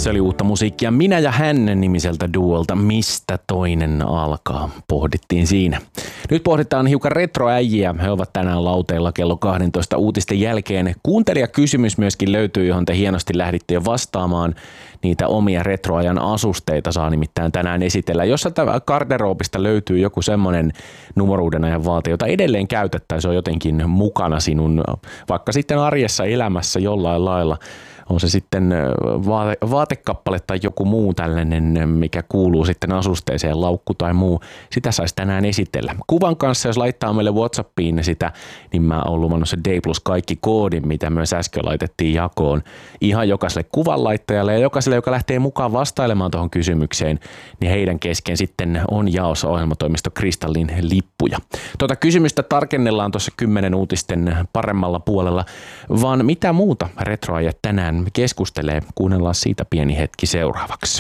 Se oli uutta musiikkia Minä ja hän -nimiseltä duolta Mistä toinen alkaa, pohdittiin siinä. Nyt pohditaan hiukan retroäjiä. He ovat tänään lauteilla kello 12 uutisten jälkeen. Kuuntelijakysymys myöskin löytyy, johon te hienosti lähditte jo vastaamaan. Niitä omia retroajan asusteita saa nimittäin tänään esitellä. Jos garderoobista löytyy joku semmoinen nuoruuden ajan vaate, jota edelleen käytettäisiin, on jotenkin mukana sinun vaikka sitten arjessa elämässä jollain lailla. On se sitten vaatekappale tai joku muu tällainen, mikä kuuluu sitten asusteeseen, laukku tai muu. Sitä saisi tänään esitellä. Kuvan kanssa, jos laittaa meille WhatsAppiin sitä, niin mä oon luvannut se D plus kaikki -koodin, mitä myös äsken laitettiin jakoon. Ihan jokaiselle kuvanlaittajalle ja jokaiselle, joka lähtee mukaan vastailemaan tuohon kysymykseen, niin heidän kesken sitten on jaossa ohjelmatoimisto Kristallin lippuja. Tuota kysymystä tarkennellaan tuossa 10 uutisten paremmalla puolella, vaan mitä muuta retroajat tänään keskustelee. Kuunnellaan siitä pieni hetki seuraavaksi.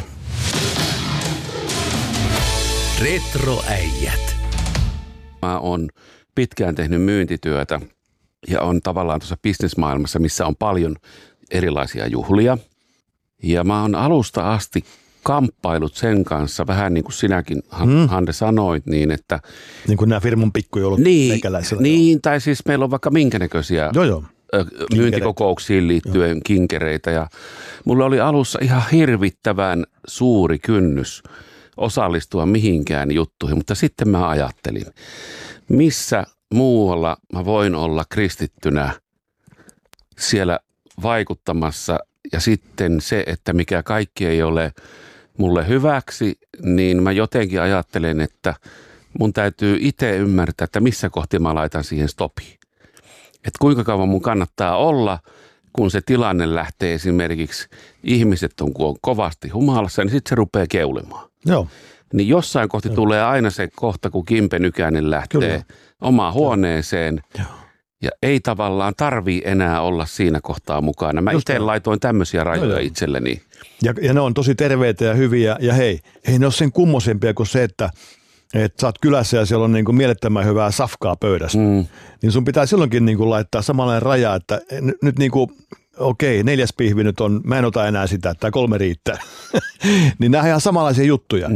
Retroäijät. Mä oon pitkään tehnyt myyntityötä ja on tavallaan tuossa bisnesmaailmassa, missä on paljon erilaisia juhlia. Ja mä oon alusta asti kamppailut sen kanssa, vähän niin kuin sinäkin, Hande, sanoit, niin että... Niin kuin nämä firman pikkujoulut meikäläisellä. Niin, tai siis meillä on vaikka minkä näköisiä... Joo. Myyntikokouksiin liittyen kinkereitä, ja mulla oli alussa ihan hirvittävän suuri kynnys osallistua mihinkään juttuihin, mutta sitten mä ajattelin, missä muualla mä voin olla kristittynä siellä vaikuttamassa, ja sitten se, että mikä kaikki ei ole mulle hyväksi, niin mä jotenkin ajattelen, että mun täytyy itse ymmärtää, että missä kohti mä laitan siihen stopiin. Että kuinka kauan mun kannattaa olla, kun se tilanne lähtee esimerkiksi, ihmiset on kovasti humalassa, niin sitten se rupeaa keulemaan. Joo. Niin jossain kohti tulee aina se kohta, kun Kimpe Nykänen lähtee omaan huoneeseen. Joo. Ja ei tavallaan tarvii enää olla siinä kohtaa mukana. Mä itse laitoin tämmöisiä rajoja itselleni. Ja ne on tosi terveitä ja hyviä. Ja hei, ei ne ole sen kummosempia kuin se, että sä oot kylässä ja siellä on niinku mielettömän hyvää safkaa pöydässä. Niin sun pitää silloinkin niinku laittaa samanlainen raja, että nyt niinku, okei, 4. pihvi nyt on, mä en ota enää sitä, että 3 riittää. Niin nämä on ihan samanlaisia juttuja.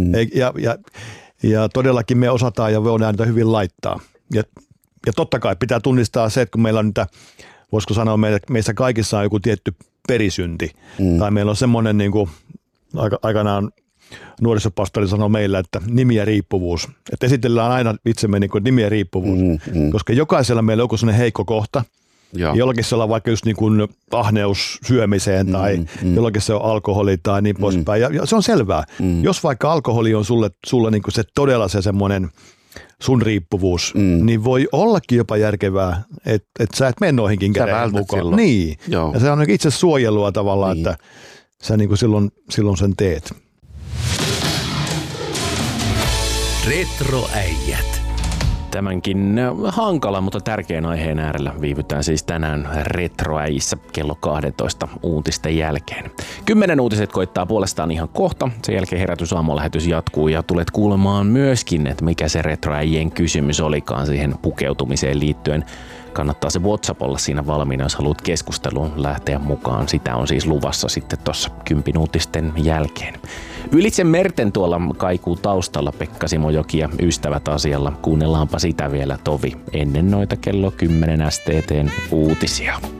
Ja todellakin me osataan ja voidaan niitä hyvin laittaa. Ja totta kai pitää tunnistaa se, että kun meillä on niitä, voisiko sanoa, meissä kaikissa on joku tietty perisynti. Tai meillä on semmoinen niinku, aikanaan nuorisopastori sanoi meillä, että nimi ja riippuvuus. Että esitellään aina itsemme niin kuin nimi ja riippuvuus, koska jokaisella meillä on joku sellainen heikko kohta. Jollakin se on vaikka just niin kuin ahneus syömiseen tai jollakin se on alkoholi tai niin poispäin. Ja se on selvää. Jos vaikka alkoholi on sulle niin kuin se todella se semmoinen sun riippuvuus, niin voi ollakin jopa järkevää, että sä et mene noihinkin käden mukaan. Silloin. Niin. Joo. Ja se on itse suojelua tavallaan, että sä niin kuin silloin sen teet. Retroäijät. Tämänkin hankala, mutta tärkeän aiheen äärellä viivytään siis tänään retroäjissä kello 12 uutisten jälkeen. 10 uutiset koittaa puolestaan ihan kohta. Sen jälkeen herätysaamulähetys jatkuu ja tulet kuulemaan myöskin, että mikä se retroäjien kysymys olikaan siihen pukeutumiseen liittyen. Kannattaa se WhatsApp olla siinä valmiina, jos haluat keskusteluun lähteä mukaan. Sitä on siis luvassa sitten tuossa 10 uutisten jälkeen. Ylitse merten tuolla kaikuu taustalla Pekka Simojoki ja Ystävät asialla. Kuunnellaanpa sitä vielä tovi ennen noita kello 10 STT:n uutisia.